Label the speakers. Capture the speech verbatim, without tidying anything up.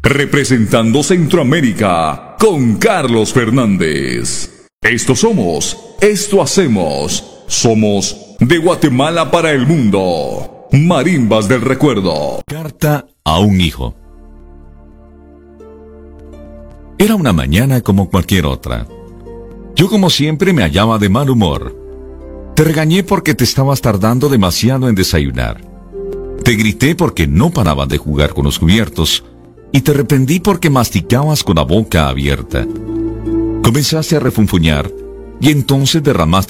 Speaker 1: representando Centroamérica con Carlos Fernández. Esto somos, esto hacemos, somos de Guatemala para el mundo. Marimbas del Recuerdo.
Speaker 2: Carta a un hijo. Era una mañana como cualquier otra. Yo, como siempre, me hallaba de mal humor. Te regañé porque te estabas tardando demasiado en desayunar. Te grité porque no parabas de jugar con los cubiertos. Y te reprendí porque masticabas con la boca abierta. Comenzaste a refunfuñar y entonces derramaste